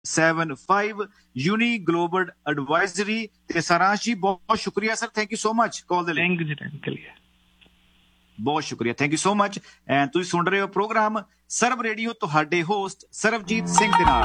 75 uni global advisory. ਤੇ ਸਾਰਾਂਸ਼ ਜੀ ਬਹੁਤ ਸ਼ੁਕਰੀਆ sir, thank you so much ਕਾਲ ਦੇ ਲਈ। ਥੈਂਕ ਯੂ ਜੀ, ਥੈਂਕ ਯੂ। ਬਹੁਤ ਸ਼ੁਕਰੀਆ, ਥੈਂਕ ਯੂ ਸੋ ਮਚ। ਤੁਸੀਂ ਸੁਣ ਰਹੇ ਹੋ ਪ੍ਰੋਗਰਾਮ ਸਰਬ ਰੇਡੀਓ, ਤੁਹਾਡੇ ਹੋਸਟ ਸਰਬਜੀਤ ਸਿੰਘ ਦੇ ਨਾਲ।